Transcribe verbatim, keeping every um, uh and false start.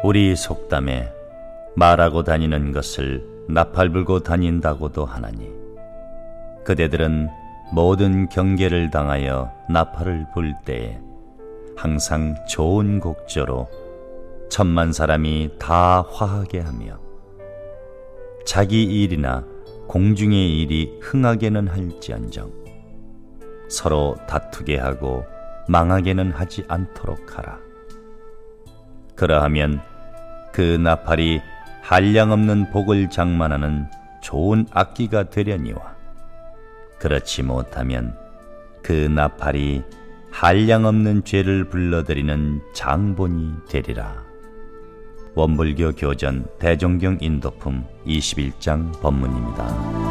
우리 속담에 말하고 다니는 것을 나팔 불고 다닌다고도 하나니, 그대들은 모든 경계를 당하여 나팔을 불 때에 항상 좋은 곡조로 천만 사람이 다 화하게 하며 자기 일이나 공중의 일이 흥하게는 할지언정 서로 다투게 하고 망하게는 하지 않도록 하라. 그러하면 그 나팔이 한량없는 복을 장만하는 좋은 악기가 되려니와, 그렇지 못하면 그 나팔이 한량없는 죄를 불러들이는 장본이 되리라. 원불교 교전 대종경 인도품 이십일 장 법문입니다.